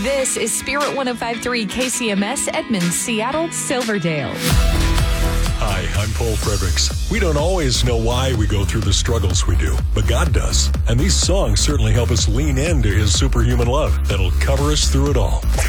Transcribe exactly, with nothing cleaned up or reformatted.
This is Spirit one oh five point three K C M S, Edmonds, Seattle, Silverdale. Hi, I'm Paul Fredericks. We don't always know why we go through the struggles we do, but God does. And these songs certainly help us lean into His superhuman love that'll cover us through it all.